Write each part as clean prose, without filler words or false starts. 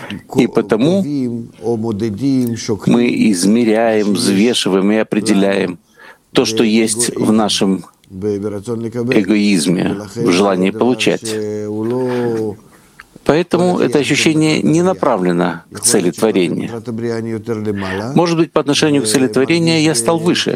И потому мы измеряем, взвешиваем и определяем то, что есть в нашем эгоизме, в желании получать. Поэтому это ощущение не направлено к цели творения. Может быть, по отношению к цели творения я стал выше,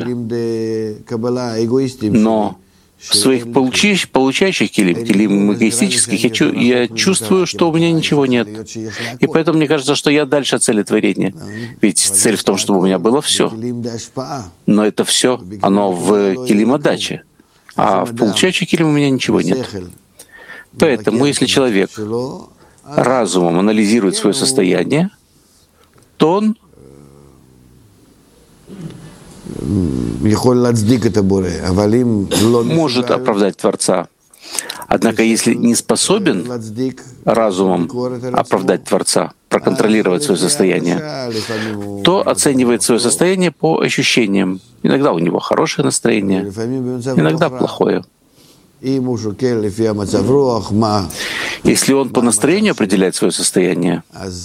но в своих получающих килим эгоистических я чувствую, что у меня ничего нет. И поэтому мне кажется, что я дальше цели творения. Ведь цель в том, чтобы у меня было все. Но это все, оно в килим отдачи. А в получающих килим у меня ничего нет. Поэтому, если человек разумом анализирует свое состояние, то он может оправдать Творца. Однако, если не способен разумом оправдать Творца, проконтролировать свое состояние, то оценивает свое состояние по ощущениям. Иногда у него хорошее настроение, иногда плохое. Если он по настроению определяет свое состояние,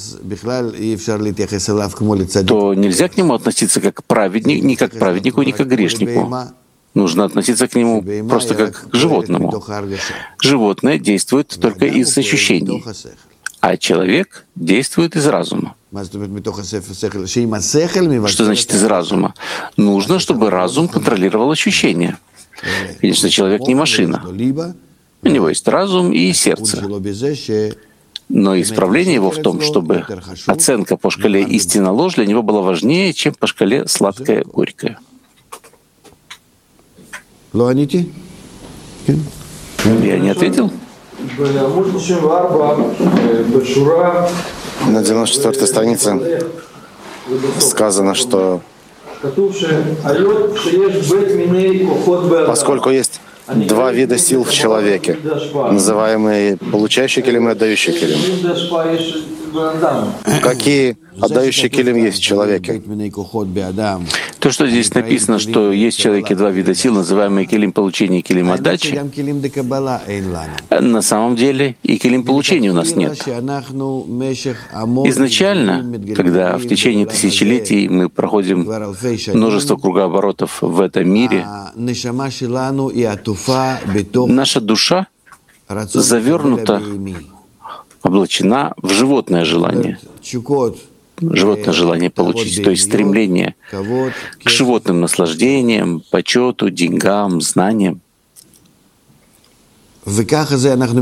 то нельзя к нему относиться как праведник, ни как к праведнику, ни как к грешнику. Нужно относиться к нему просто как к животному. Животное действует только из ощущений, а человек действует из разума. Что значит из разума? Нужно, чтобы разум контролировал ощущения. Конечно, человек не машина. У него есть разум и сердце. Но исправление его в том, чтобы оценка по шкале истина-ложь для него была важнее, чем по шкале сладкое-горькое. Я не ответил? На 94-й странице сказано, что поскольку есть два вида сил в человеке, называемые получающий килим и отдающий килим. Какие отдающие килим есть в человеке? То, что здесь написано, что есть в человеке два вида сил, называемые килим получения и килим отдачи, на самом деле и килим получения у нас нет. Изначально, когда в течение тысячелетий мы проходим множество кругооборотов в этом мире, наша душа завернута, облачена в животное желание. Животное желание получить, то есть стремление к животным наслаждениям, почету, деньгам, знаниям. И так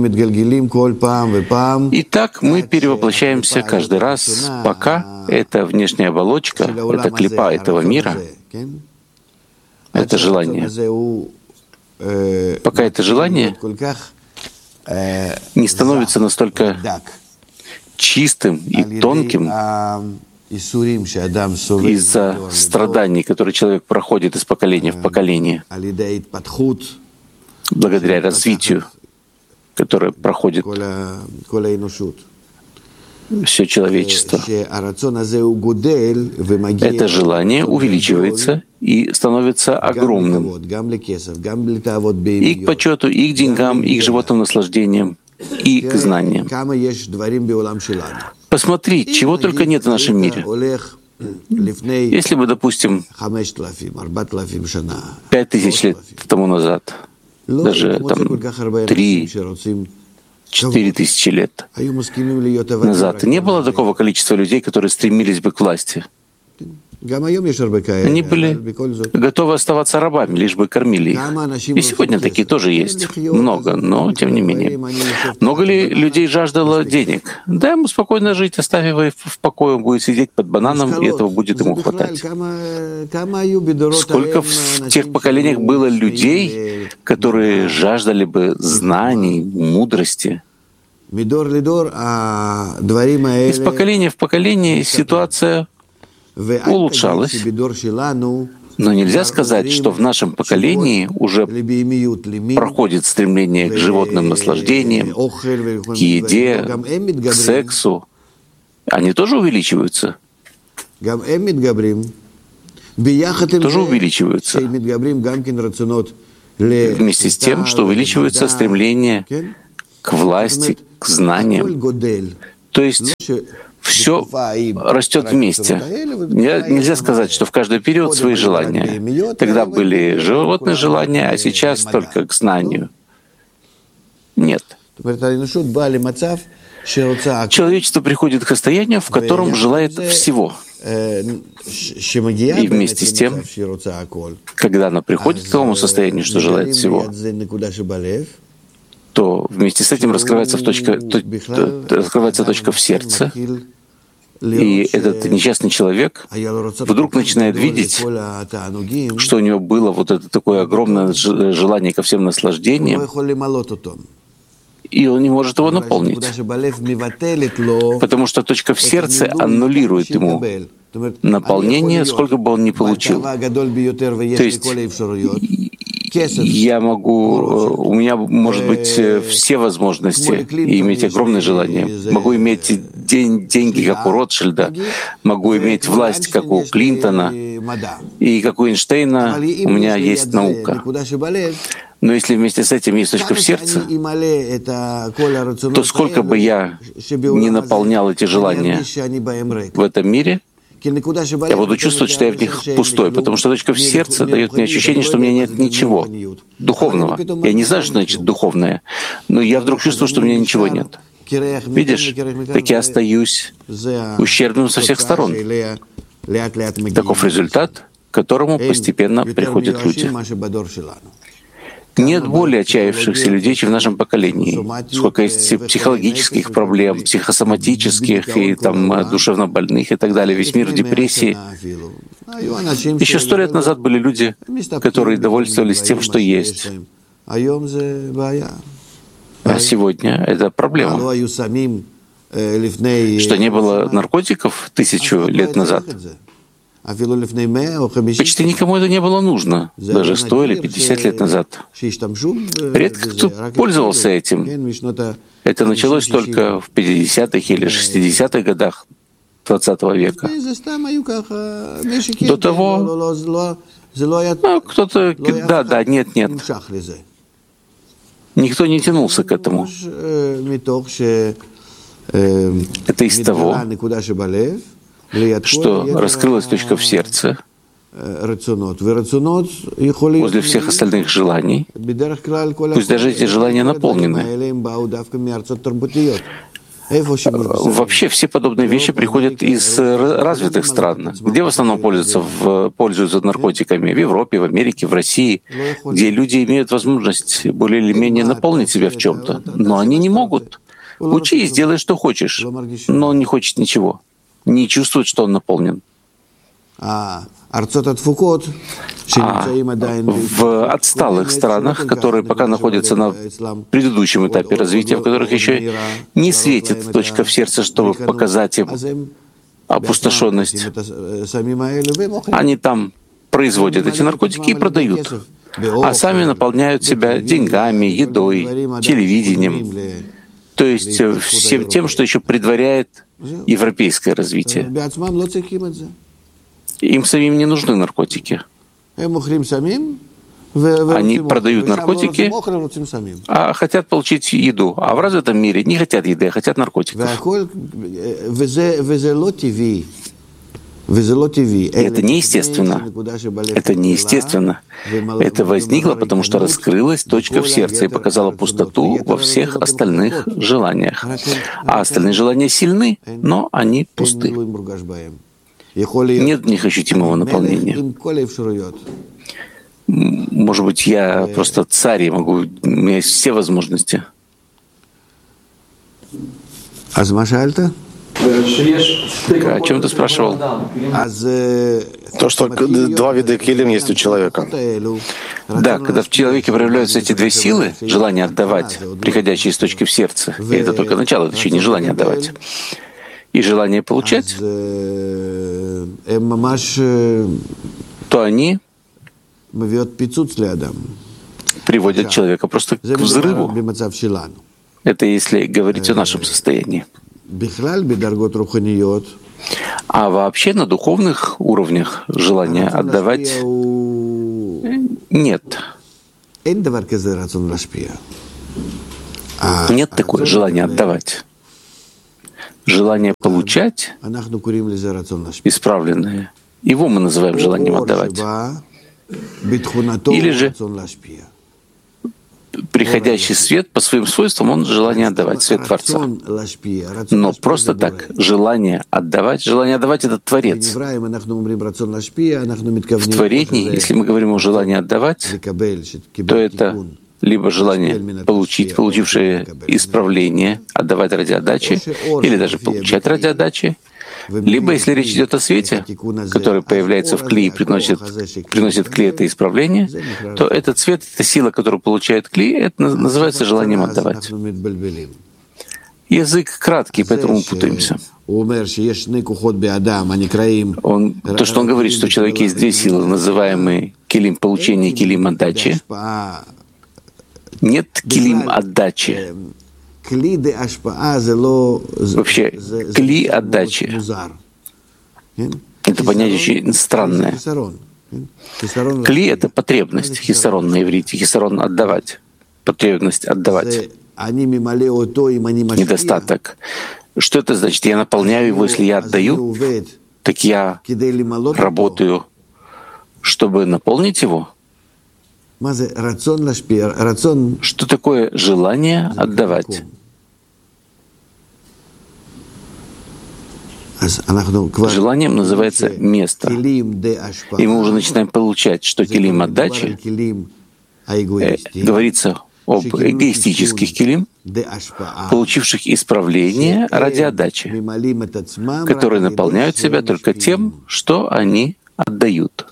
мы перевоплощаемся каждый раз, пока эта внешняя оболочка, эта клипа этого мира, это желание, пока это желание не становится настолько чистым и тонким из-за страданий, которые человек проходит из поколения в поколение, благодаря развитию, которое проходит все человечество. Это желание увеличивается и становится огромным и к почету, и к деньгам, и к животным наслаждениям, и к знаниям. Посмотри, чего только нет в нашем мире. Если бы, допустим, 5000 лет тому назад, даже там 3-4 лет назад, не было такого количества людей, которые стремились бы к власти. Они были готовы оставаться рабами, лишь бы кормили их. И сегодня такие тоже есть. Много, но тем не менее. Много ли людей жаждало денег? Дай ему спокойно жить, оставив его в покое, он будет сидеть под бананом, и этого будет ему хватать. Сколько в тех поколениях было людей, которые жаждали бы знаний, мудрости? Из поколения в поколение ситуация улучшалась, но нельзя сказать, что в нашем поколении уже проходит стремление к животным наслаждениям, к еде, к сексу. Они тоже увеличиваются. Тоже увеличиваются. Вместе с тем, что увеличивается стремление к власти, к знаниям. То есть все растет вместе. Нельзя сказать, что в каждый период свои желания. Тогда были животные желания, а сейчас только к знанию. Нет. Человечество приходит к состоянию, в котором желает всего. И вместе с тем, когда оно приходит к тому состоянию, что желает всего, то вместе с этим раскрывается точка в сердце, и этот несчастный человек вдруг начинает видеть, что у него было вот это такое огромное желание ко всем наслаждениям, и он не может его наполнить, потому что точка в сердце аннулирует ему наполнение, сколько бы он ни получил. То есть у меня может быть все возможности и иметь огромное желание. Могу иметь деньги, как у Ротшильда, могу иметь власть, как у Клинтона, и как у Эйнштейна у меня есть наука. Но если вместе с этим есть точка в сердце, то сколько бы я ни наполнял эти желания в этом мире, я буду чувствовать, что я в них пустой, потому что точка в сердце дает мне ощущение, что у меня нет ничего духовного. Я не знаю, что значит духовное, но я вдруг чувствую, что у меня ничего нет. Видишь, так я остаюсь ущербным со всех сторон. Таков результат, к которому постепенно приходят люди. Нет более отчаявшихся людей, чем в нашем поколении. Сколько есть психологических проблем, психосоматических и там душевнобольных и так далее. Весь мир в депрессии. Еще 100 лет назад были люди, которые довольствовались тем, что есть. А сегодня это проблема. Что не было наркотиков 1000 лет назад? Почти никому это не было нужно, даже 100 или 50 лет назад. Редко кто пользовался этим. Это началось только в 50-х или 60-х годах XX века. До того кто-то... Да, нет. Никто не тянулся к этому. Это из того, что раскрылась точка в сердце возле всех остальных желаний, пусть даже эти желания наполнены. Вообще все подобные вещи приходят из развитых стран, где в основном пользуются наркотиками, в Европе, в Америке, в России, где люди имеют возможность более или менее наполнить себя в чем-то, но они не могут. Учись, делай, что хочешь, но он не хочет ничего. Не чувствует, что он наполнен. В отсталых странах, которые пока находятся на предыдущем этапе развития, в которых еще не светит точка в сердце, чтобы показать им опустошенность, они там производят эти наркотики и продают, а сами наполняют себя деньгами, едой, телевидением, то есть всем тем, что еще предваряет европейское развитие. Им самим не нужны наркотики. Они продают наркотики, а хотят получить еду. А в развитом мире не хотят еды, а хотят наркотиков. И это неестественно. Это неестественно. Это возникло, потому что раскрылась точка в сердце и показала пустоту во всех остальных желаниях. А остальные желания сильны, но они пусты. Нет в них ощутимого наполнения. Может быть, я просто царь, и у меня есть все возможности. Так, о чем ты спрашивал? То, что 2 вида килим есть у человека. Да, когда в человеке проявляются эти 2 силы, желание отдавать, приходящие из точки в сердце, и это только начало, это еще не желание отдавать, и желание получать, то они приводят человека просто к взрыву. Это если говорить о нашем состоянии. А вообще на духовных уровнях желания отдавать нет. Нет такое желания отдавать. желание получать исправленное, его мы называем желанием отдавать. Или же приходящий свет по своим свойствам, он желание отдавать, свет Творца. Но просто так, желание отдавать — это Творец. В творении, если мы говорим о желании отдавать, то это либо желание получить, получившее исправление, отдавать ради отдачи, или даже получать ради отдачи, либо, если речь идет о свете, который появляется в кли и приносит кли это исправление, то этот свет, эта сила, которую получает кли, это называется желанием отдавать. Язык краткий, поэтому мы путаемся. То, что он говорит, что в человеке есть две силы, называемые килим получения и килим отдачи, нет килим отдачи. Вообще, кли отдачи — это понятие очень странное. Кли — это потребность, хисарон на иврите, хисарон — отдавать, потребность отдавать, недостаток. Что это значит? Я наполняю его, если я отдаю, так я работаю, чтобы наполнить его. Что такое желание отдавать? Желанием называется место. И мы уже начинаем получать, что килим отдачи говорится об эгоистических килим, получивших исправление ради отдачи, которые наполняют себя только тем, что они отдают.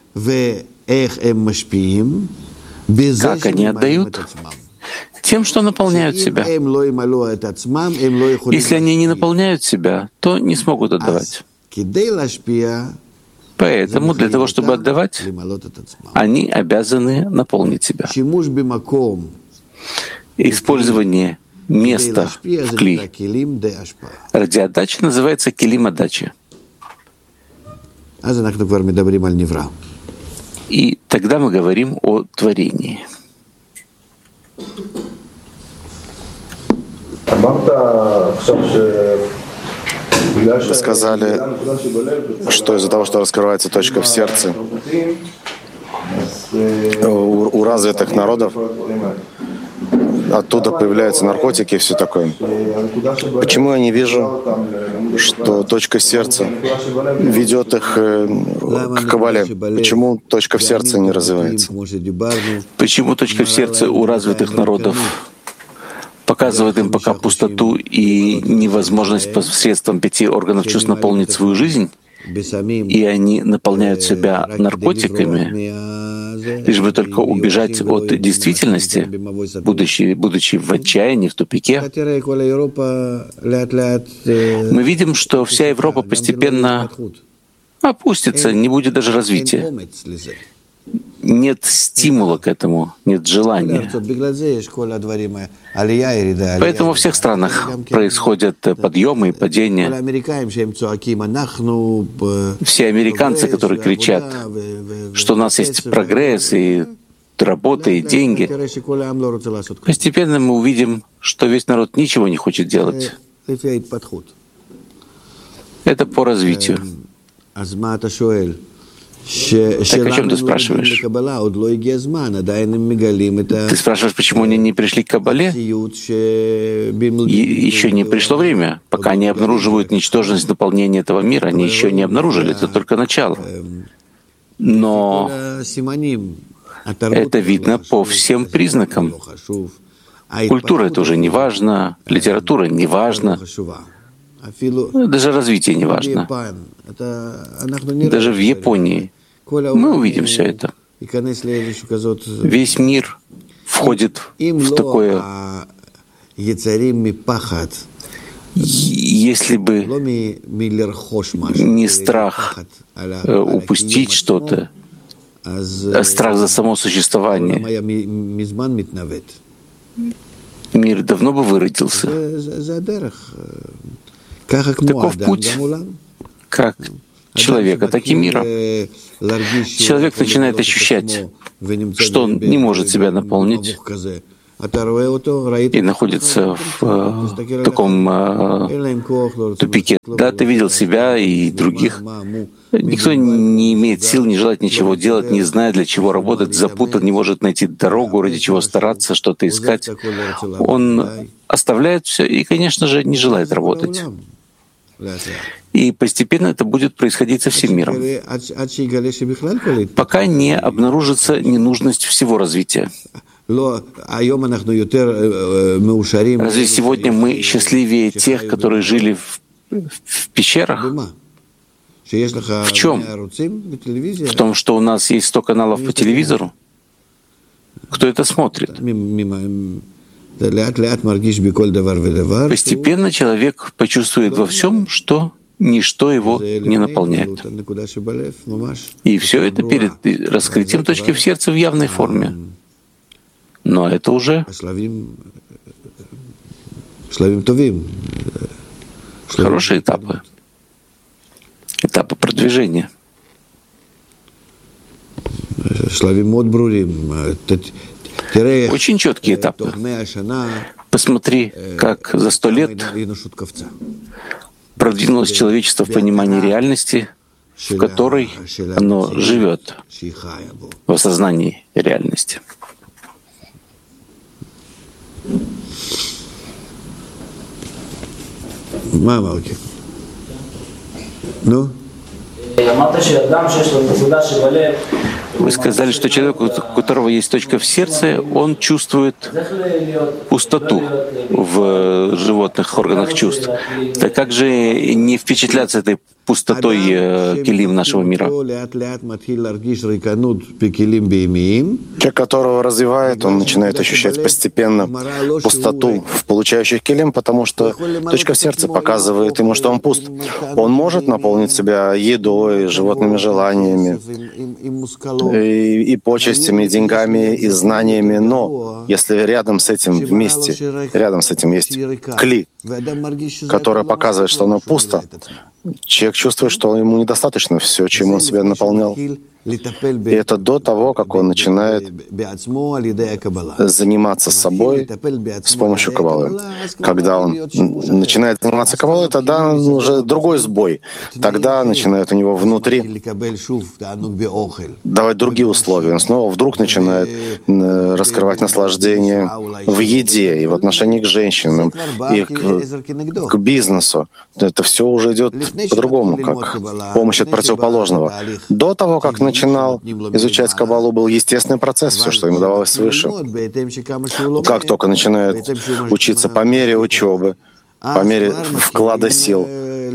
Как они отдают? Тем, что наполняют себя. Если они не наполняют себя, то не смогут отдавать. Поэтому для того, чтобы отдавать, они обязаны наполнить себя. Использование места в кли ради отдачи называется килим отдачи. И тогда мы говорим о творении. Вы сказали, что из-за того, что раскрывается точка в сердце, у развитых народов оттуда появляются наркотики и все такое. Почему я не вижу, что точка сердца ведет их к Кабале? Почему точка в сердце не развивается? Почему точка в сердце у развитых народов показывает им пока пустоту и невозможность посредством 5 органов чувств наполнить свою жизнь, и они наполняют себя наркотиками, лишь бы только убежать от действительности, будучи в отчаянии, в тупике? Мы видим, что вся Европа постепенно опустится, не будет даже развития. Нет стимула к этому, нет желания. Поэтому во всех странах происходят подъемы и падения. Все американцы, которые кричат, что у нас есть прогресс и работа, и деньги, постепенно мы увидим, что весь народ ничего не хочет делать. Это по развитию. Так о чем ты спрашиваешь? Ты спрашиваешь, почему они не пришли к Кабале? Еще не пришло время. Пока они обнаруживают ничтожность наполнения этого мира, они еще не обнаружили, это только начало. Но это видно по всем признакам. Культура — это уже не важно, литература — не важно. Даже развитие не важно. Даже в Японии мы увидим все это. Весь мир входит в такое. Если бы не страх упустить что-то, а страх за само существование, мир давно бы выродился. Таков путь как человека, так и мира. Человек начинает ощущать, что он не может себя наполнить, и находится в таком тупике. Да, ты видел себя и других. Никто не имеет сил не желать ничего делать, не зная, для чего работать, запутан, не может найти дорогу, ради чего стараться, что-то искать. Он оставляет все и, конечно же, не желает работать. И постепенно это будет происходить со всем миром, пока не обнаружится ненужность всего развития. Разве сегодня мы счастливее тех, которые жили в пещерах? В чем? В том, что у нас есть 100 каналов по телевизору? Кто это смотрит? Постепенно человек почувствует во всем, что ничто его не наполняет. И все это перед раскрытием точки в сердце в явной форме. Но это уже хорошие этапы. Этапы продвижения. Очень четкие этапы. Посмотри, как за 100 лет продвинулось человечество в понимании реальности, в которой оно живет, в осознании реальности. Ну? Вы сказали, что человек, у которого есть точка в сердце, он чувствует пустоту в животных органах чувств. Так как же не впечатляться этой пустотой келим нашего мира? Человек, которого развивает, он начинает ощущать постепенно пустоту в получающих келим, потому что точка в сердце показывает ему, что он пуст. Он может наполнить себя едой, животными желаниями, и почестями, и деньгами, и знаниями, но если рядом с этим есть кли, который показывает, что оно пусто, человек чувствует, что ему недостаточно все, чем он себя наполнял. И это до того, как он начинает заниматься собой с помощью каббалы. Когда он начинает заниматься каббалой, тогда уже другой сбой. Тогда начинает у него внутри давать другие условия. Он снова вдруг начинает раскрывать наслаждение в еде и в отношении к женщинам, и к бизнесу. Это все уже идет по-другому, как помощь от противоположного. До того, как начинал изучать каббалу, был естественный процесс, все, что ему давалось свыше. Как только начинает учиться по мере учебы, по мере вклада сил,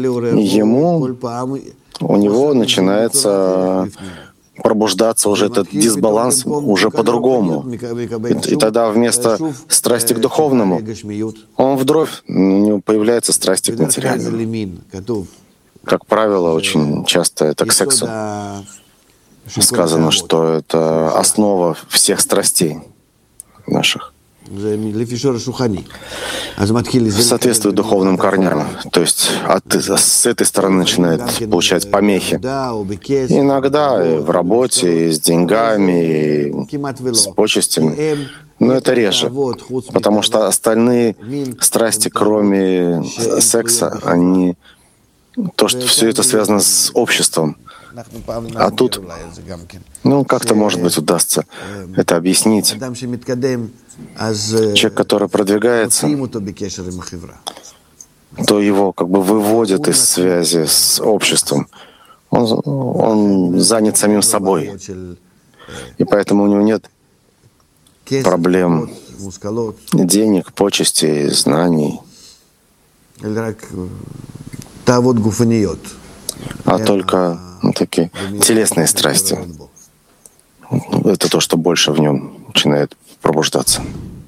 у него начинается пробуждаться уже этот дисбаланс уже по-другому. И тогда вместо страсти к духовному, у него появляется страсть к материальному. Как правило, очень часто это к сексу. Сказано, что это основа всех страстей наших. Соответствует духовным корням. То есть с этой стороны начинает получать помехи. Иногда и в работе, и с деньгами, и с почестями. Но это реже, потому что остальные страсти, кроме секса, что все это связано с обществом. А тут, как-то, может быть, удастся это объяснить. Человек, который продвигается, то его как бы выводят из связи с обществом. Он занят самим собой. И поэтому у него нет проблем денег, почестей, знаний, а только такие телесные страсти. Это то, что больше в нем начинает пробуждаться.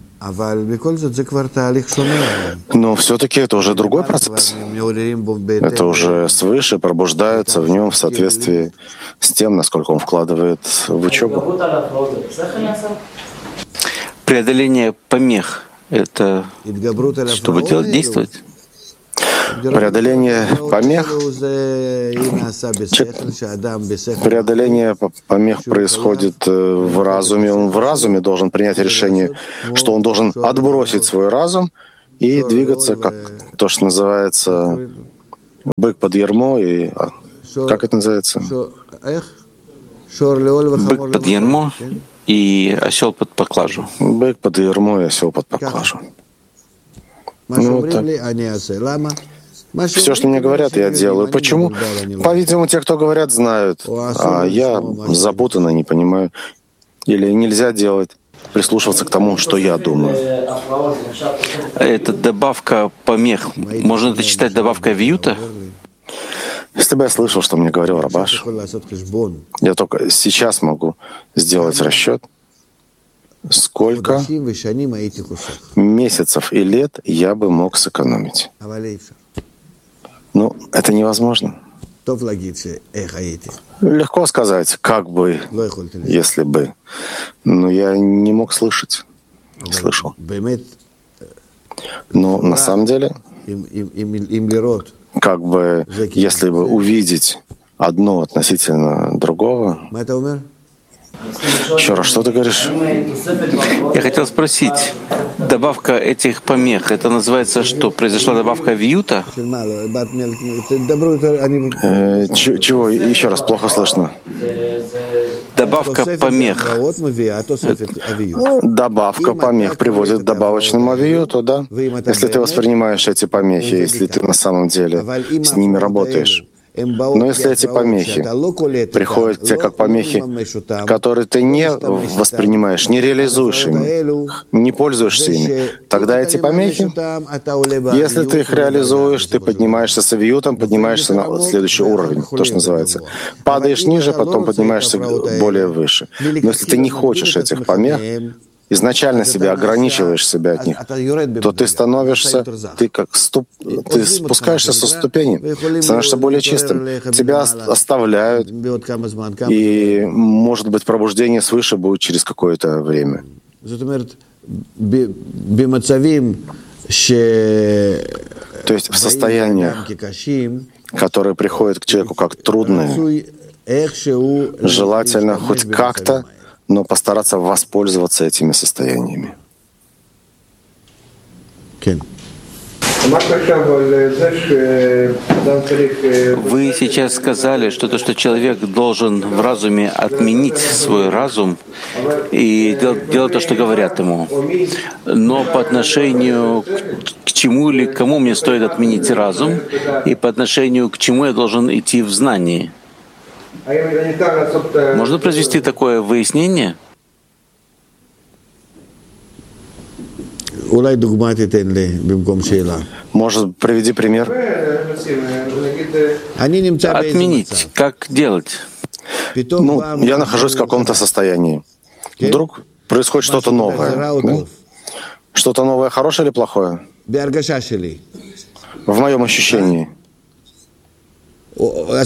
Но все-таки это уже другой процесс. Это уже свыше пробуждаются в нем в соответствии с тем, насколько он вкладывает в учебу. Преодоление помех — это чтобы действовать? Преодоление помех, преодоление помех происходит в разуме. Он в разуме должен принять решение, что он должен отбросить свой разум и двигаться, как то, что называется бык под ярмо, и как это называется? Бык под ярмо и осел под поклажу. Бык под ярмо и осел под поклажу. Ну, вот так. Все, что мне говорят, я делаю. Почему? По-видимому, те, кто говорят, знают, а я запутанно не понимаю. Или нельзя делать, прислушиваться к тому, что я думаю. Это добавка помех. Можно это считать добавкой вьюта? Если бы я слышал, что мне говорил Рабаш, я только сейчас могу сделать расчет, сколько месяцев и лет я бы мог сэкономить. Ну, это невозможно. Легко сказать, как бы, если бы. Но я не мог слышать. Не слышал. Но на самом деле, как бы, если бы увидеть одно относительно другого. Еще раз, что ты говоришь? Я хотел спросить, добавка этих помех, это называется что? Произошла добавка вьюта? Чего? Еще раз, плохо слышно. Добавка помех. Добавка помех приводит к добавочному авиюту, да? Если ты воспринимаешь эти помехи, если ты на самом деле с ними работаешь. Но если эти помехи приходят к тебе как помехи, которые ты не воспринимаешь, не реализуешь ими, не пользуешься ими, тогда эти помехи, если ты их реализуешь, ты поднимаешься с авиютом, поднимаешься на следующий уровень, то, что называется. Падаешь ниже, потом поднимаешься более выше. Но если ты не хочешь этих помех, изначально себя ограничиваешь себя от них, то ты становишься, ты спускаешься со ступеней, становишься более чистым. Тебя оставляют, и, может быть, пробуждение свыше будет через какое-то время. То есть в состояниях, которые приходят к человеку как трудные, желательно хоть как-то, но постараться воспользоваться этими состояниями. Вы сейчас сказали, что человек должен в разуме отменить свой разум и делать то, что говорят ему. Но по отношению к чему или кому мне стоит отменить разум, и по отношению к чему я должен идти в знании? Можно произвести такое выяснение? Может, приведи пример? Отменить. Как делать? Ну, я нахожусь в каком-то состоянии. Вдруг происходит что-то новое. Да? Что-то новое хорошее или плохое? В моем ощущении. Ну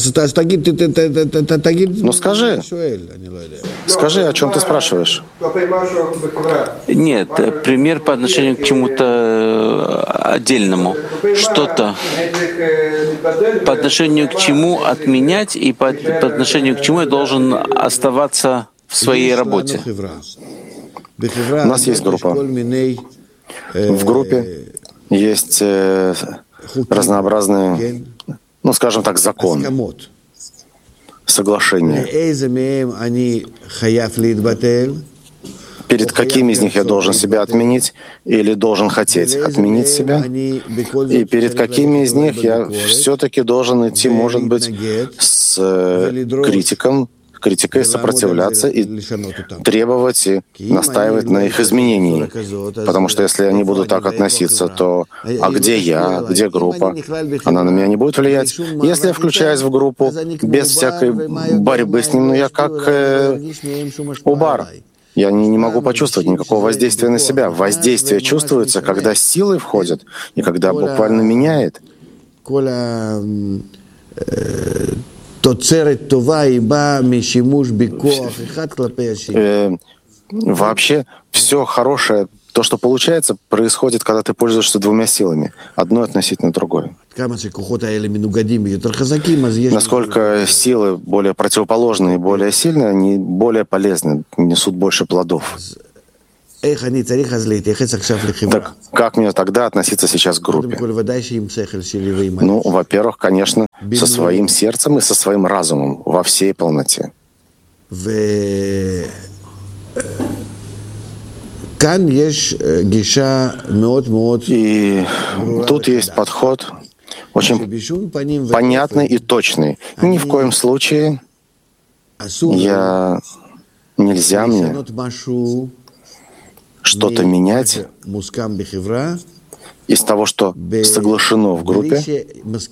скажи, о чем ты спрашиваешь? Нет, пример по отношению к чему-то отдельному. Что-то по отношению к чему отменять и по отношению к чему я должен оставаться в своей работе. У нас есть группа. В группе есть разнообразные, ну, скажем так, законы, соглашения. Перед какими из них я должен себя отменить или должен хотеть отменить себя? И перед какими из них я все-таки должен идти, может быть, с критикой сопротивляться и требовать и настаивать на их изменении. Потому что если они будут так относиться, то а где я, где группа? Она на меня не будет влиять. Если я включаюсь в группу без всякой борьбы с ним, ну я как убар. Я не могу почувствовать никакого воздействия на себя. Воздействие чувствуется, когда силой входит и когда буквально меняет. Вообще все хорошее То, что получается, происходит, когда ты пользуешься двумя силами, одной относительно другой. Насколько силы более противоположные и более сильные, они более полезны, несут больше плодов. Так как мне тогда относиться сейчас к группе? Ну, во-первых, конечно, со своим сердцем и со своим разумом во всей полноте. И тут есть подход очень понятный и точный. Ни в коем случае нельзя мне что-то менять из того, что соглашено в группе,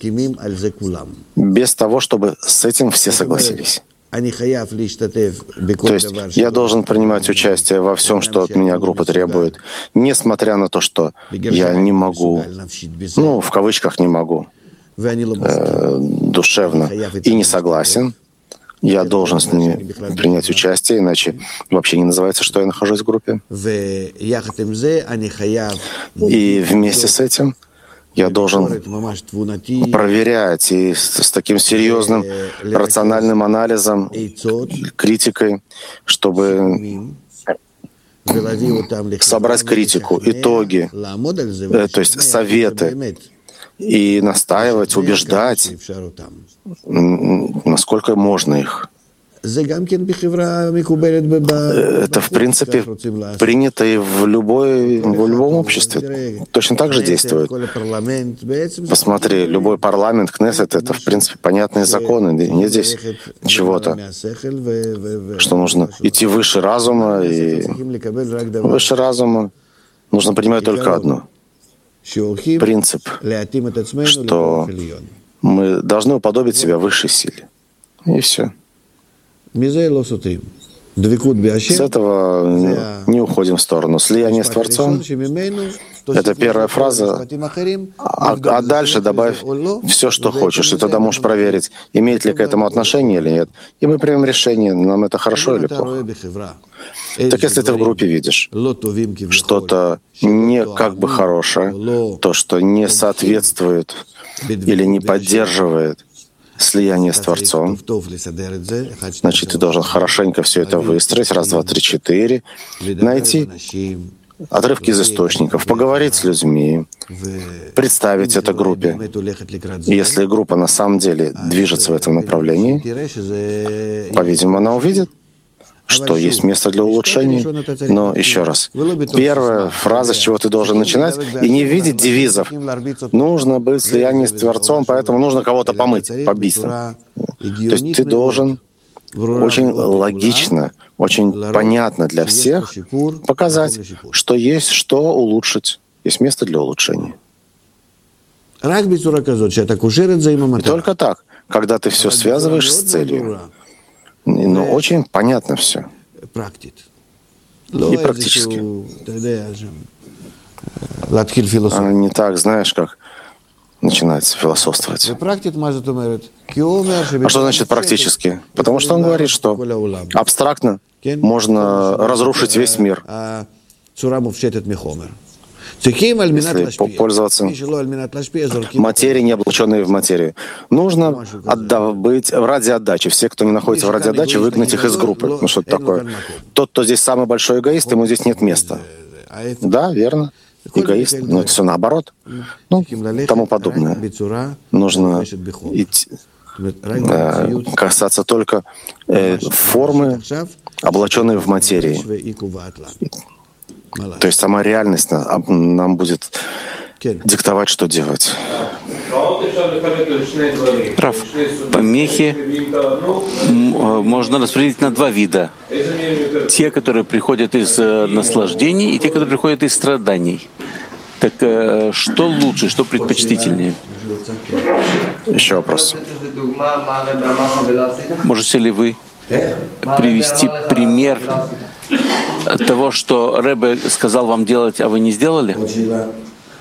без того, чтобы с этим все согласились. То есть я должен принимать участие во всем, что от меня группа требует, несмотря на то, что я не могу, ну, в кавычках не могу, душевно и не согласен. Я должен с ними принять участие, иначе вообще не называется, что я нахожусь в группе. И вместе с этим я должен проверять и с таким серьезным рациональным анализом, критикой, чтобы собрать критику, итоги, то есть советы, и настаивать, убеждать, насколько можно их. Это, в принципе, принято и в любом обществе. Точно так же действует. Посмотри, любой парламент, Кнессет — это, в принципе, понятные законы. Нет здесь чего-то, что нужно идти выше разума. И выше разума нужно принимать только одно. Принцип, что мы должны уподобить себя высшей силе. И все. С этого не уходим в сторону. Слияние с Творцом — это первая фраза, а дальше добавь все, что хочешь, и тогда можешь проверить, имеет ли к этому отношение или нет. И мы примем решение, нам это хорошо или плохо. Так если ты в группе видишь что-то не как бы хорошее, то, что не соответствует или не поддерживает слияние с Творцом, значит, ты должен хорошенько все это выстроить, раз, два, три, четыре, найти отрывки из источников, поговорить с людьми, представить это группе. И если группа на самом деле движется в этом направлении, по-видимому, она увидит, что есть место для улучшений. Но еще раз, первая фраза, с чего ты должен начинать, и не видеть девизов. Нужно быть в слиянии с Творцом, поэтому нужно кого-то помыть, побить. То есть ты должен очень логично, очень понятно для всех показать, что есть что улучшить, есть место для улучшения. И только так, когда ты все связываешь с целью. Но очень понятно все. И практически. Не так, знаешь, как начинается философствовать. А что значит практически? Потому что он говорит, что абстрактно можно разрушить весь мир, если пользоваться материей, не облаченной в материю. Нужно быть ради отдачи. Все, кто не находится в ради отдачи, выгнать их из группы. Ну что это такое? Тот, кто здесь самый большой эгоист, ему здесь нет места. Да, верно. Эгоист. Но это все наоборот. Ну, тому подобное. Нужно идти, касаться только формы, облаченной в материи. То есть сама реальность нам будет диктовать, что делать. Рав, помехи можно распределить на два вида. Те, которые приходят из наслаждений, и те, которые приходят из страданий. Так что лучше, что предпочтительнее? Еще вопрос. Можете ли вы привести пример того, что Ребе сказал вам делать, а вы не сделали?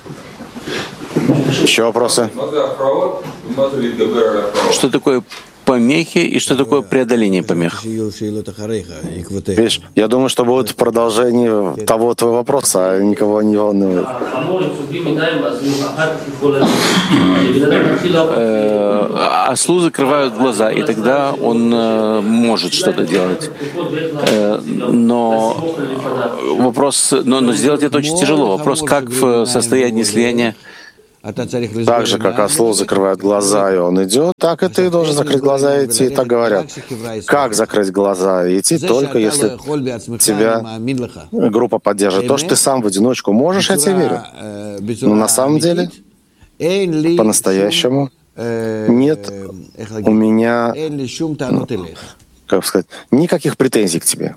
Еще вопросы? Что такое помехи и что такое преодоление помех. Видишь, я думаю, что будет продолжение того твоего вопроса, а никого не волнует. Ослу закрывают глаза, и тогда он может что-то делать. Но сделать это очень тяжело. Вопрос, как в состоянии слияния. Так же, как ослу закрывают глаза, и он идет, так и ты должен закрыть глаза и идти. Так говорят. Как закрыть глаза и идти? Только если тебя группа поддержит. То, что ты сам в одиночку можешь, я тебе верю. Но на самом деле, по-настоящему, нет у меня, как сказать, никаких претензий к тебе.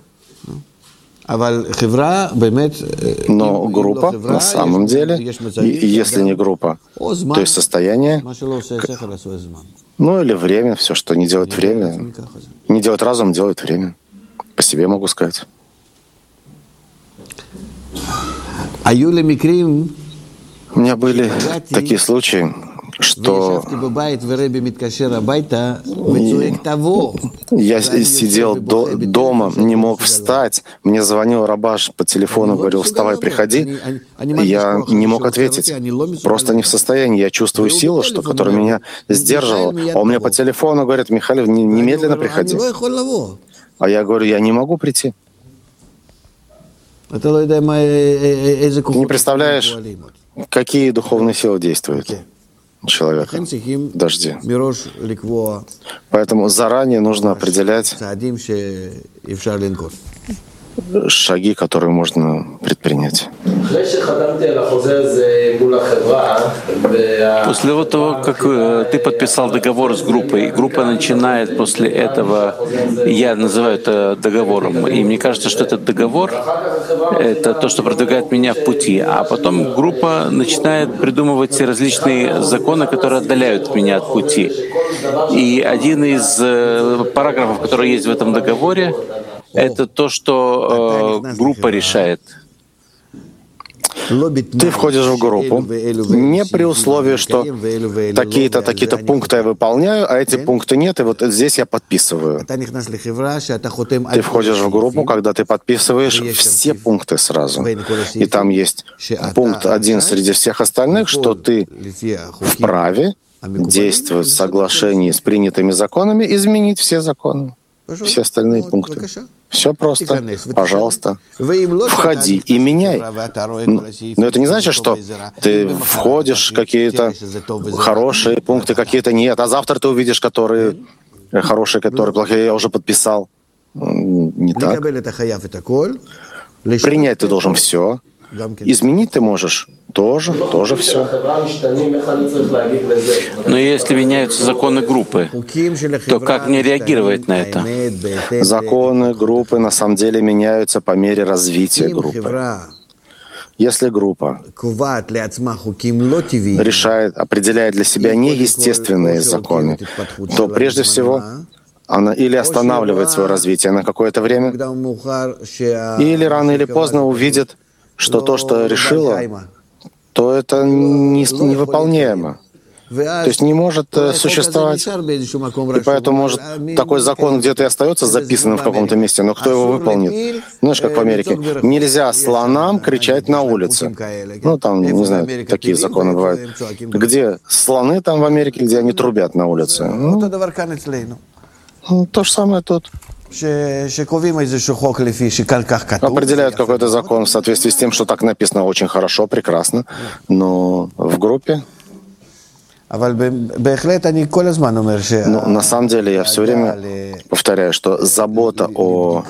Но группа, на самом деле, если не группа, то есть состояние, ну или время, все, что не делает время, не делает разум, делает время. По себе могу сказать. У меня были такие случаи, что я сидел дома, не мог встать. Мне звонил рабаш по телефону, говорил: вставай, приходи. Я не мог ответить. Просто не в состоянии. Я чувствую силу, которая меня сдерживала. А он мне по телефону говорит: Михаил, немедленно приходи. А я говорю: я не могу прийти. Ты не представляешь, какие духовные силы действуют человека. Дожди. Поэтому заранее нужно определять шаги, которые можно предпринять. После того, как ты подписал договор с группой, группа начинает после этого, я называю это договором, и мне кажется, что этот договор — это то, что продвигает меня в пути, а потом группа начинает придумывать различные законы, которые отдаляют меня от пути. И один из параграфов, который есть в этом договоре, это то, что группа решает. Ты входишь в группу не при условии, что такие-то, такие-то пункты я выполняю, а эти пункты нет, и вот здесь я подписываю. Ты входишь в группу, когда ты подписываешь все пункты сразу. И там есть пункт один среди всех остальных, что ты вправе действовать в соглашении с принятыми законами, изменить все законы, все остальные пункты. Все просто. Пожалуйста, входи и меняй. Но это не значит, что ты входишь, какие-то хорошие пункты, какие-то нет, а завтра ты увидишь, которые хорошие, которые плохие, я уже подписал. Не так. Принять ты должен все. Изменить ты можешь тоже все. Но если меняются законы группы, то как мне реагировать на это? Законы группы на самом деле меняются по мере развития группы. Если группа решает, определяет для себя неестественные законы, то прежде всего она или останавливает свое развитие на какое-то время, или рано или поздно увидит, что то, что решила, то это невыполняемо. То есть не может существовать. И поэтому может такой закон где-то и остается записанным в каком-то месте, но кто его выполнит? Знаешь, как в Америке. Нельзя слонам кричать на улице. Ну, там, не знаю, такие законы бывают. Где слоны там в Америке, где они трубят на улице. То же самое тут. Определяют какой-то закон в соответствии с тем, что так написано, очень хорошо, прекрасно, но в группе. Но на самом деле я все время повторяю, что забота о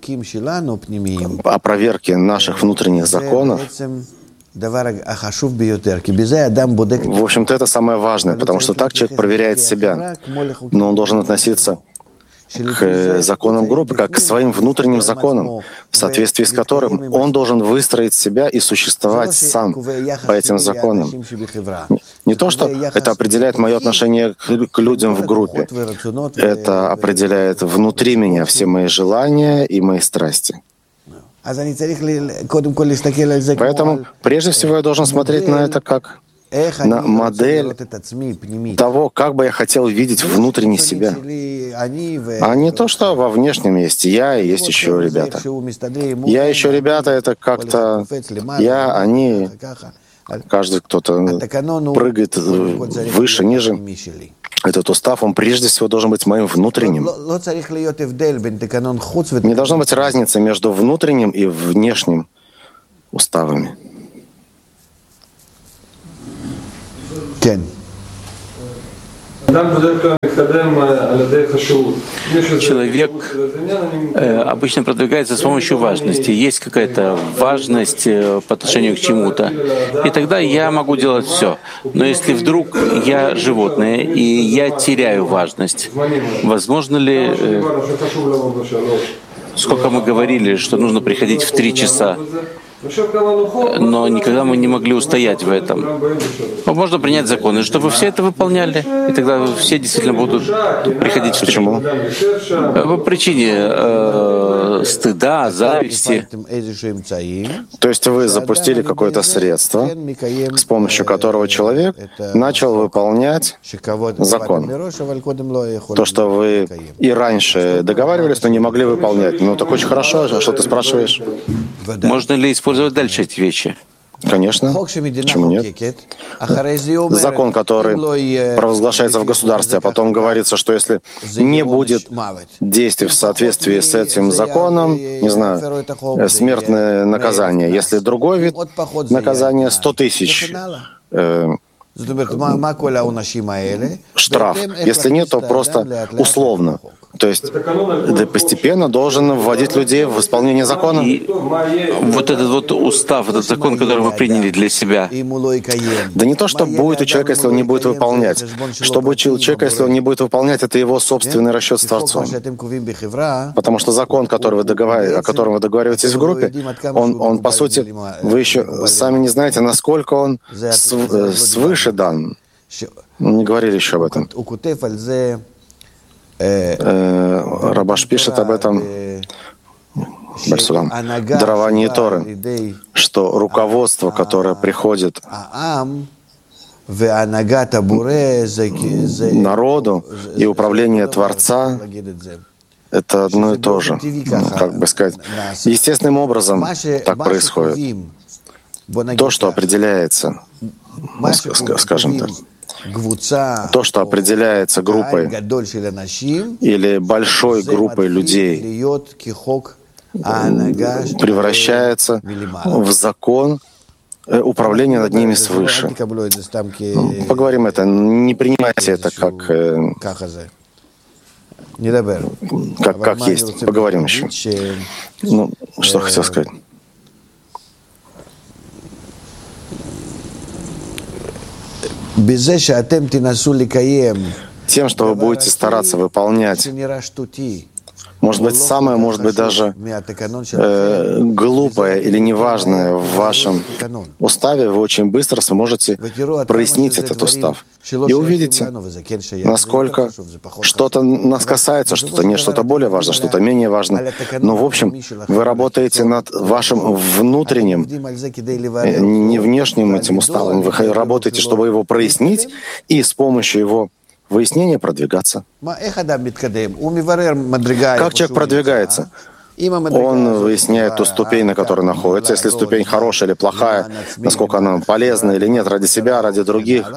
проверке наших внутренних законов, в общем-то, это самое важное, потому что так человек проверяет себя, но он должен относиться к законам группы, как к своим внутренним законам, в соответствии с которым он должен выстроить себя и существовать сам по этим законам. Не то, что это определяет мое отношение к людям в группе, это определяет внутри меня все мои желания и мои страсти. Поэтому прежде всего я должен смотреть на это как на модель того, как бы я хотел видеть внутренне себя. А не то, что во внешнем есть я и есть еще ребята. Я еще ребята — это как-то я, они, каждый кто-то прыгает выше, ниже. Этот устав, он прежде всего должен быть моим внутренним. Не должна быть разницы между внутренним и внешним уставами. Человек обычно продвигается с помощью важности. Есть какая-то важность по отношению к чему-то. И тогда я могу делать все. Но если вдруг я животное, и я теряю важность, возможно ли, сколько мы говорили, что нужно приходить в 3 часа, но никогда мы не могли устоять в этом. Но можно принять законы, чтобы все это выполняли, и тогда все действительно будут приходить в 3. Почему? По причине стыда, зависти. То есть вы запустили какое-то средство, с помощью которого человек начал выполнять закон. То, что вы и раньше договаривались, но не могли выполнять. Ну так очень хорошо, что ты спрашиваешь? Можно ли использовать дальше эти вещи? Конечно. Почему нет? Закон, который провозглашается в государстве, а потом говорится, что если не будет действий в соответствии с этим законом, не знаю, смертное наказание. Если другой вид наказания — 100 000 штраф. Если нет, то просто условно. То есть ты постепенно должен вводить людей в исполнение закона. И вот этот вот устав, этот закон, который вы приняли для себя. Да не то, что будет у человека, если он не будет выполнять. Что будет у человека, если он не будет выполнять, это его собственный расчет с Творцом. Потому что закон, о котором вы договариваетесь в группе, он по сути, вы еще сами не знаете, насколько он свыше дан. Не говорили еще об этом. Рабаш пишет об этом, дарование Торы, что руководство, которое приходит народу и управление Творца, это одно и то же. Как бы сказать, естественным образом так происходит. То, что определяется, скажем так, то, что определяется группой или большой группой людей, превращается в закон управления над ними свыше. Поговорим это. Не принимайте это как есть. Поговорим еще. Ну, что хотел сказать. Тем, что вы будете стараться выполнять, может быть, самое, может быть, даже глупое или неважное в вашем уставе, вы очень быстро сможете прояснить этот устав. И увидите, насколько что-то нас касается, что-то нет, что-то более важно, что-то менее важно. Но, в общем, вы работаете над вашим внутренним, не внешним этим уставом. Вы работаете, чтобы его прояснить, и с помощью его выяснение продвигаться. Как человек продвигается? Он выясняет ту ступень, на которой находится. Если ступень хорошая или плохая, насколько она полезна или нет, ради себя, ради других.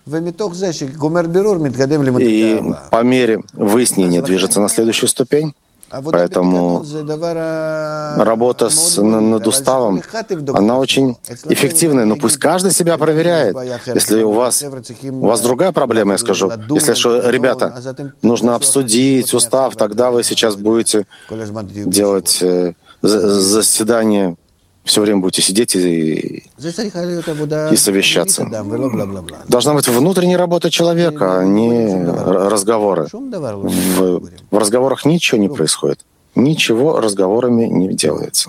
И по мере выяснения движется на следующую ступень. Поэтому работа над уставом, она очень эффективная, но пусть каждый себя проверяет. Если у вас другая проблема, я скажу, если что, ребята, нужно обсудить устав, тогда вы сейчас будете делать заседание, все время будете сидеть и совещаться. Должна быть внутренняя работа человека, а не разговоры. В разговорах ничего не происходит. Ничего разговорами не делается.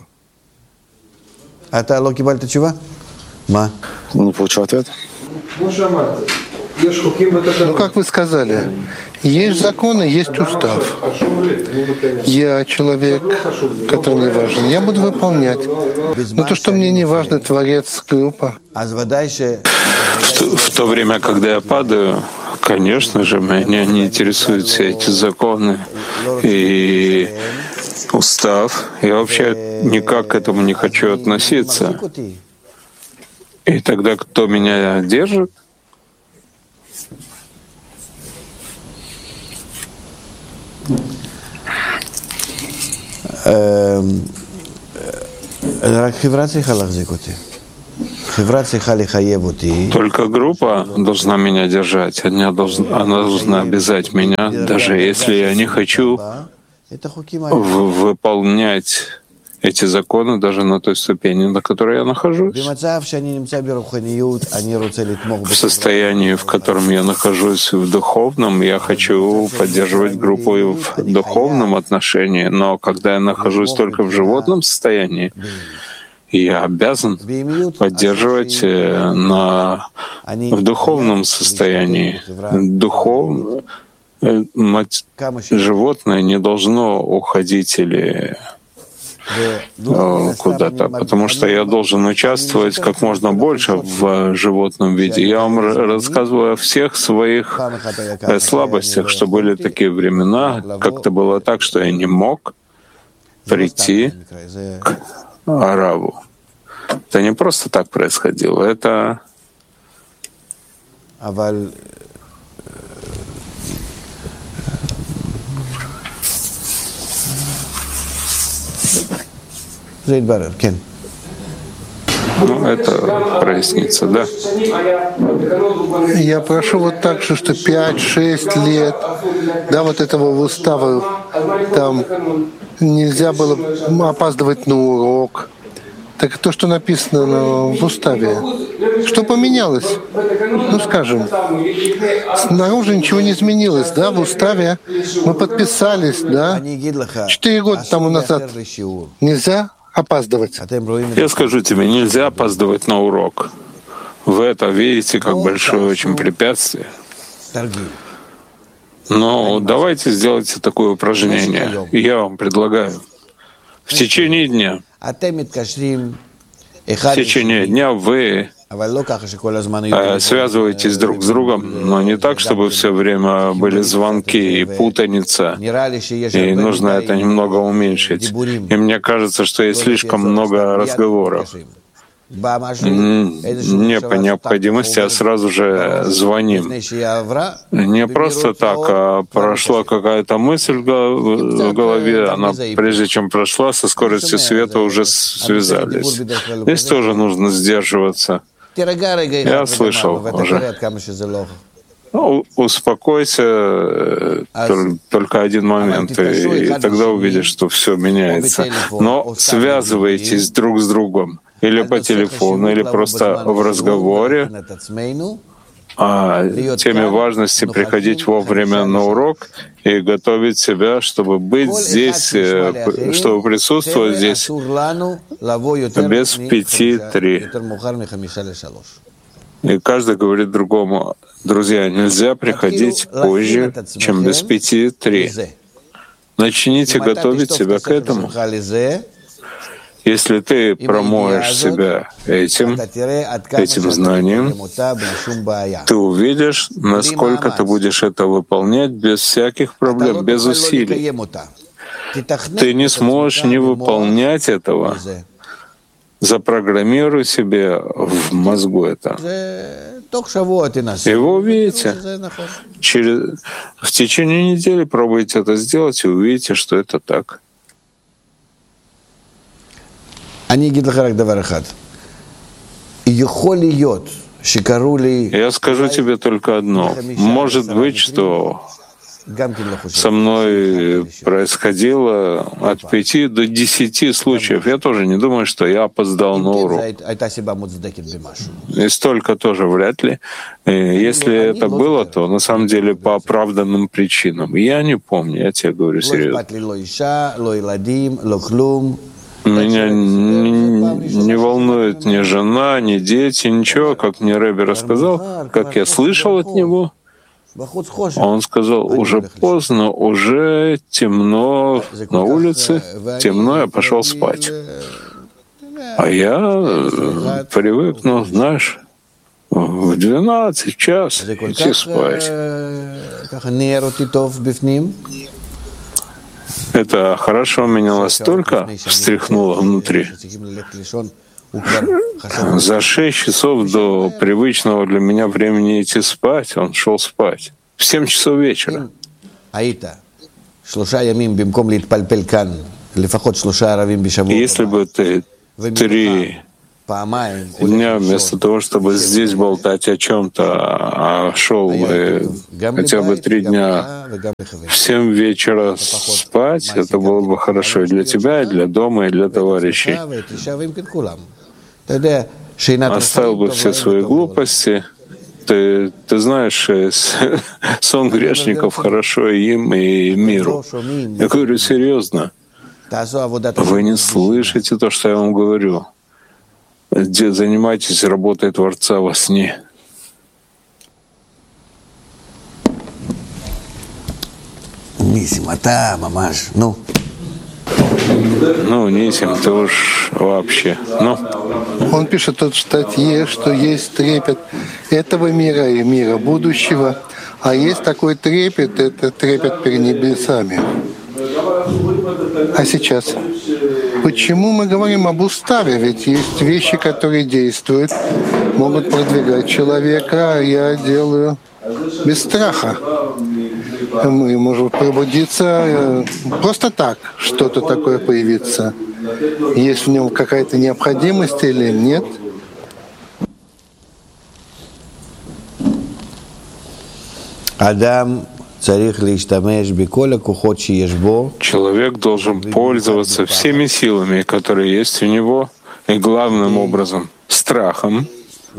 Не получил ответ? Ну, как вы сказали, есть законы, есть устав. Я человек, который мне важен. Я буду выполнять. Но то, что мне не важно, Творец, группа. В то время, когда я падаю, конечно же, меня не интересуют все эти законы и устав. Я вообще никак к этому не хочу относиться. И тогда кто меня держит? Только группа должна меня держать, она должна обязать меня, даже если я не хочу выполнять эти законы даже на той ступени, на которой я нахожусь. В состоянии, в котором я нахожусь в духовном, я хочу поддерживать группу и в духовном отношении, но когда я нахожусь только в животном состоянии, я обязан поддерживать в духовном состоянии. Животное не должно уходить или куда-то, потому что я должен участвовать как можно больше в животном виде. Я вам рассказываю о всех своих слабостях, что были такие времена, как-то было так, что я не мог прийти к Араву. Это не просто так происходило, это это прояснится, да. Я прошу вот так же, что 5-6 лет, да, вот этого устава, там нельзя было опаздывать на урок. Так то, что написано в уставе, что поменялось? Ну, скажем, снаружи ничего не изменилось, да, в уставе мы подписались, да, 4 года тому назад. Нельзя опаздывать. Я скажу тебе, нельзя опаздывать на урок. Вы это видите как большое очень препятствие. Но давайте сделайте такое упражнение. Я вам предлагаю. В течение дня вы связываетесь друг с другом, но не так, чтобы все время были звонки и путаница, и нужно это немного уменьшить. И мне кажется, что есть слишком много разговоров. Не по необходимости, а сразу же звоним. Не просто так, а прошла какая-то мысль в голове, она, прежде чем прошла, со скоростью света уже связались. Здесь тоже нужно сдерживаться. Я слышал уже. Успокойся, только один момент, и тогда увидишь, что все меняется. Но связывайтесь друг с другом, или по телефону, или просто в разговоре о теме важности приходить вовремя на урок и готовить себя, чтобы быть здесь, чтобы присутствовать здесь без 5:3. И каждый говорит другому: друзья, нельзя приходить позже, чем без 5:3. Начните готовить себя к этому. Если ты промоешь себя этим знанием, ты увидишь, насколько ты будешь это выполнять без всяких проблем, без усилий. Ты не сможешь не выполнять этого. Запрограммируй себе в мозгу это. И вы увидите. В течение недели пробуйте это сделать и увидите, что это так. Я скажу тебе только одно. Может быть, что со мной происходило от 5 до 10 случаев. Я тоже не думаю, что я опоздал на урок. И столько тоже вряд ли. Если это было, то на самом деле по оправданным причинам. Я не помню, я тебе говорю серьезно. Меня не волнует ни жена, ни дети, ничего, как мне Ребе рассказал, как я слышал от него. Он сказал, уже поздно, уже темно на улице, темно, я пошел спать. А я привык, знаешь, в 12 час идти спать. Это хорошо меня настолько встряхнуло внутри. За 6 часов до привычного для меня времени идти спать, он шел спать. В 7 часов вечера. Если бы ты 3 дня вместо того, чтобы здесь болтать о чем-то, шел бы хотя бы 3 дня в 7 вечера спать, это было бы хорошо и для тебя, и для дома, и для товарищей. Оставил бы все свои глупости. Ты знаешь, сон грешников хорошо и им, и миру. Я говорю серьезно. Вы не слышите то, что я вам говорю. Занимайтесь работой Творца во сне. Нисим, ты уж вообще. Он пишет тут в статье, что есть трепет этого мира и мира будущего, а есть такой трепет, это трепет перед небесами. А сейчас? Почему мы говорим об уставе? Ведь есть вещи, которые действуют, могут продвигать человека, а я делаю без страха. Мы можем пробудиться просто так, что-то такое появится. Есть в нем какая-то необходимость или нет? Человек должен пользоваться всеми силами, которые есть у него, и главным образом — страхом,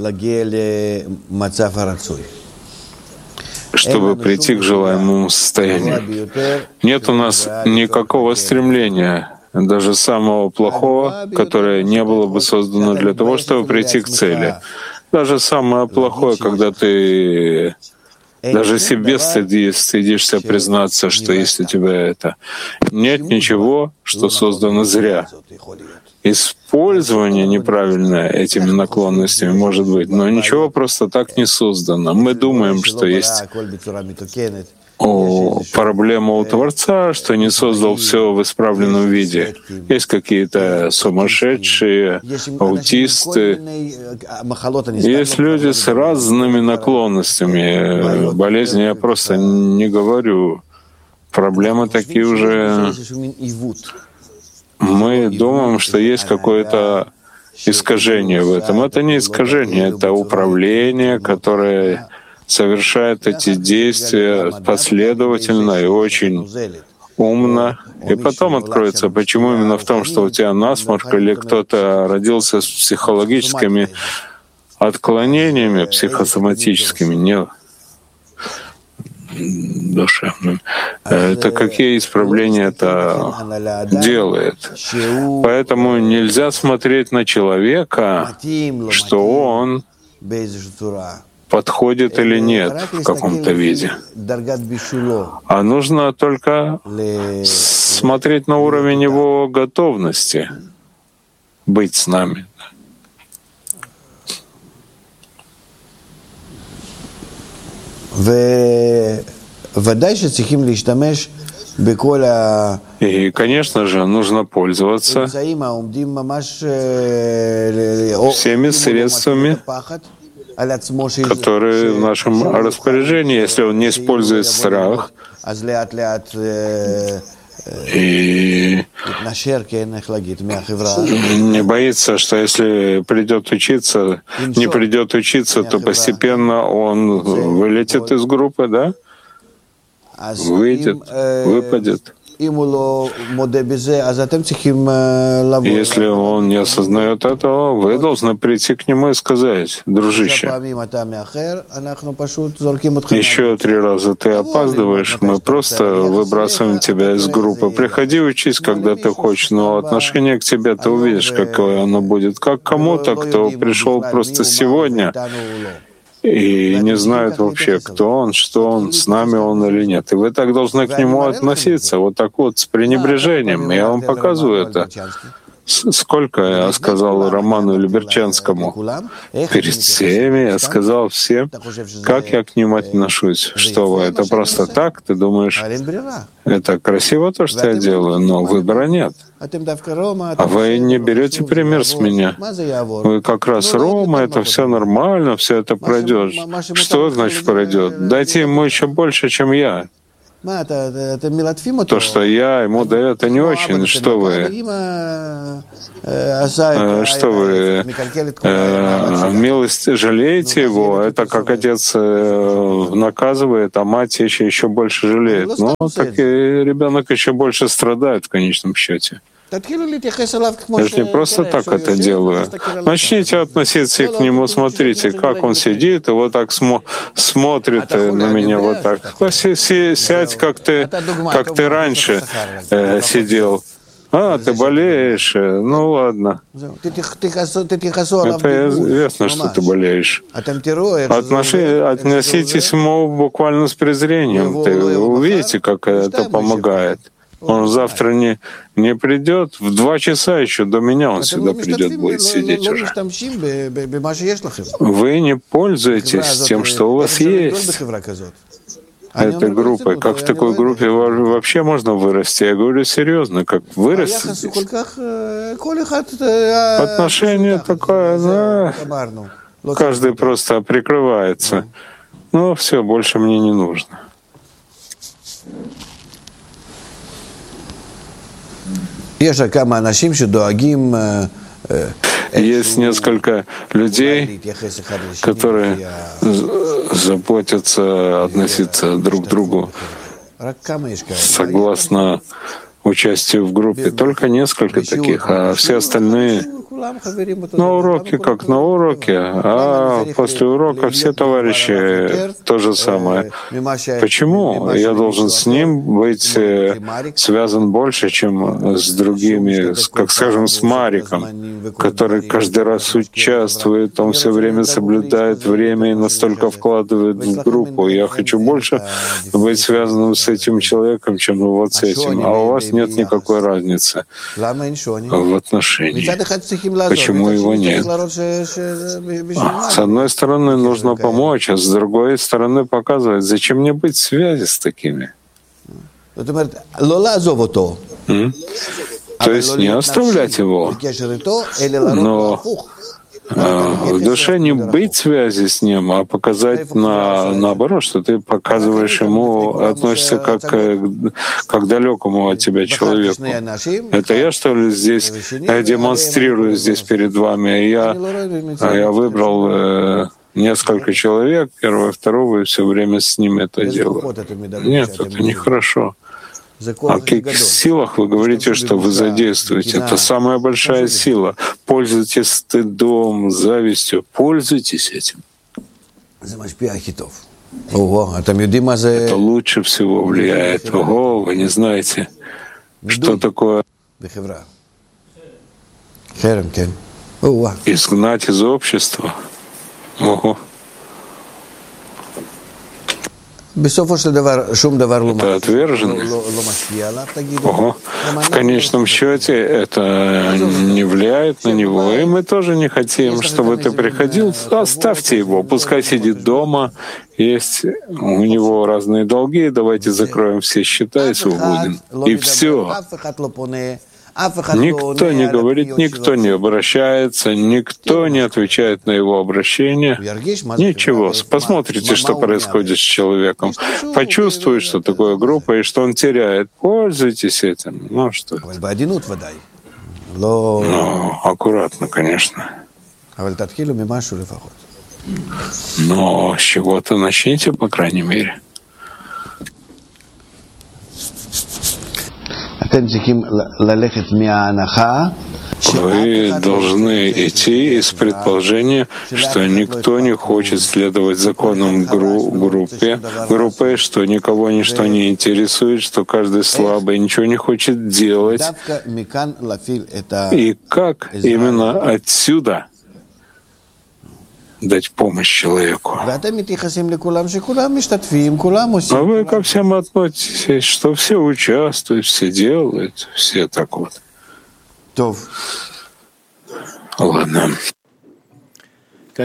чтобы прийти к желаемому состоянию. Нет у нас никакого стремления, даже самого плохого, которое не было бы создано для того, чтобы прийти к цели. Даже самое плохое, когда ты даже себе стыдишься признаться, что есть у тебя это. Нет ничего, что создано зря. Использование неправильное этими наклонностями может быть, но ничего просто так не создано. Мы думаем, что есть проблема у Творца, что не создал все в исправленном виде. Есть какие-то сумасшедшие, аутисты. Есть люди с разными наклонностями. Болезни я просто не говорю. Проблемы такие уже. Мы думаем, что есть какое-то искажение в этом. Это не искажение, это управление, которое совершает эти действия последовательно и очень умно. И потом откроется, почему именно в том, что у тебя насморк или кто-то родился с психологическими отклонениями, психосоматическими, не душевными. Это какие исправления это делает. Поэтому нельзя смотреть на человека, что он подходит или нет в каком-то виде. А нужно только смотреть на уровень его готовности быть с нами. И, конечно же, нужно пользоваться всеми средствами, которые в нашем распоряжении, если он не использует страх и не боится, что если не придет учиться, то постепенно он вылетит из группы, да? Выйдет, выпадет. Если он не осознает этого, вы должны прийти к нему и сказать: дружище, еще 3 раза ты опаздываешь, мы просто выбрасываем тебя из группы. Приходи, учись, когда ты хочешь, но отношение к тебе ты увидишь, какое оно будет. Как кому-то, кто пришел просто сегодня и не знает вообще, кто он, что он, с нами он или нет. И вы так должны к нему относиться, вот так вот, с пренебрежением. Я вам показываю это. Сколько я сказал Роману Люберчанскому? Перед всеми я сказал всем, как я к ним отношусь. Что вы, это просто так? Ты думаешь, это красиво то, что я делаю, но выбора нет. А вы не берете пример с меня. Вы как раз Рома, это все нормально, все это пройдет. Что значит пройдет? Дайте ему еще больше, чем я. То, что я ему даю, это не очень. Что вы милость жалеете его? Это как отец наказывает, а мать еще больше жалеет. Ну, так и ребенок еще больше страдает в конечном счете. Я же не просто так это делаю. Начните относиться к нему, смотрите, как он сидит, и вот так смотрит на меня вот так. Сядь, как ты раньше сидел. Ты болеешь? Ну ладно. Это ясно, что ты болеешь. Относитесь к нему буквально с презрением. Ты увидите, как это помогает. Он завтра не придет, в 2 часа еще до меня он сюда придет, будет сидеть уже. Вы не пользуетесь тем, что у вас есть, этой группой. Как в такой группе вообще можно вырасти? Я говорю серьезно, как вырасти здесь? Отношение такое, да, каждый просто прикрывается. Ну, все, больше мне не нужно. Есть несколько людей, которые заботятся относиться друг к другу согласно участию в группе. Только несколько таких, а все остальные на уроке, как на уроке, а после урока все товарищи то же самое. Почему я должен с ним быть связан больше, чем с другими, как, скажем, с Мариком, который каждый раз участвует, он все время соблюдает время и настолько вкладывает в группу. Я хочу больше быть связанным с этим человеком, чем вот с этим. А у вас нет никакой разницы в отношении. Почему его нет? С одной стороны, нужно помочь, а с другой стороны показывать, зачем мне быть в связи с такими. То есть не оставлять его, но в душе не быть в связи с ним, а показать наоборот, что ты показываешь ему, относишься как к далекому от тебя человеку. Это я, что ли, здесь демонстрирую здесь перед вами. Я выбрал несколько человек, первого, второго, и все время с ним это делаю. Нет, это нехорошо. О каких силах вы говорите, что вы задействуете? Это самая большая сила. Пользуйтесь стыдом, завистью. Пользуйтесь этим. Это лучше всего влияет. Ого, вы не знаете, что такое изгнать из общества. Ого. Это отверженный. Ого. В конечном счете это не влияет на него. И мы тоже не хотим, чтобы ты приходил. Оставьте его, пускай сидит дома. Есть у него разные долги. Давайте закроем все счета и свободен. И все. Никто не говорит, никто не обращается, никто не отвечает на его обращение. Ничего. Посмотрите, что происходит с человеком. Почувствует, что такое группа и что он теряет. Пользуйтесь этим. Ну что? Ну, аккуратно, конечно. Но с чего-то начните, по крайней мере. Вы должны идти из предположения, что никто не хочет следовать законам группы, что никого ничто не интересует, что каждый слабый ничего не хочет делать. И как именно отсюда дать помощь человеку? А вы ко всем относитесь, что все участвуют, все делают, все так вот. Ладно. А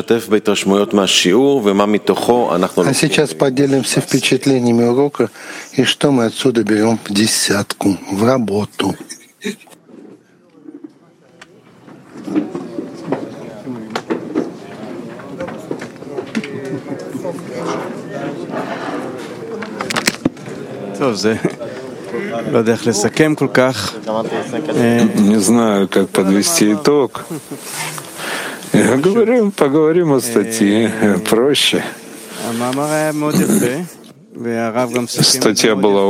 сейчас поделимся впечатлениями урока и что мы отсюда берем в десятку, в работу. Не знаю, как подвести итог. Поговорим о статье. Проще. Статья была